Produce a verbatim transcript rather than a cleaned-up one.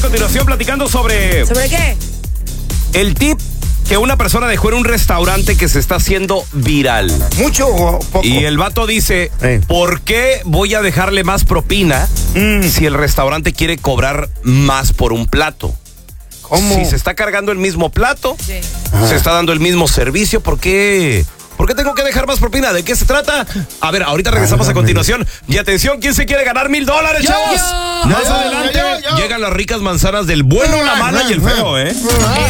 A continuación platicando sobre... ¿Sobre qué? El tip que una persona dejó en un restaurante que se está haciendo viral. ¿Mucho o poco? Y el vato dice, Eh. ¿por qué voy a dejarle más propina Mm. si el restaurante quiere cobrar más por un plato? ¿Cómo? Si se está cargando el mismo plato, Sí. se está dando el mismo servicio, ¿por qué? ¿Por qué tengo que dejar más propina? ¿De qué se trata? A ver, ahorita regresamos a continuación. Y atención, ¿quién se quiere ganar mil dólares, chavos? Yo. Más Yo, adelante yo, yo. llegan las ricas manzanas del bueno, la mala y el feo, ¿eh? Eso.